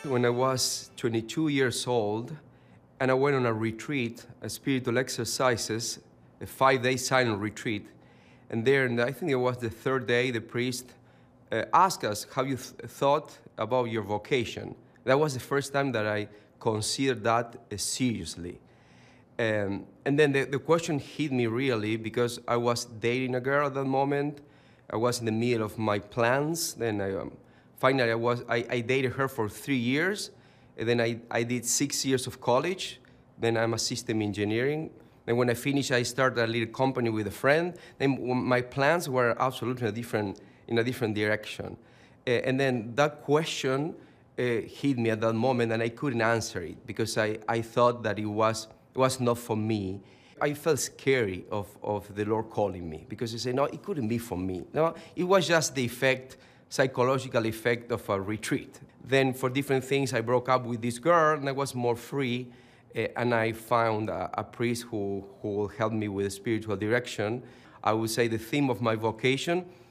when I was 22 years old, and I went on a retreat, a spiritual exercises, a 5-day silent retreat. And there, and I think it was the third day, the priest asked us, have you thought about your vocation? That was the first time that I considered that seriously. And then the question hit me really because I was dating a girl at that moment. I was in the middle of my plans. Then finally I dated her for 3 years. And then I did 6 years of college. Then I'm a system engineering. Then when I finished, I started a little company with a friend. Then my plans were absolutely in a different direction. And then that question hit me at that moment, and I couldn't answer it because I thought that it was not for me. I felt scary of the Lord calling me because he said, no, it couldn't be for me. No, it was just the effect, psychological effect of a retreat. Then for different things, I broke up with this girl and I was more free, and I found a priest who will help me with spiritual direction. I would say the theme of my vocation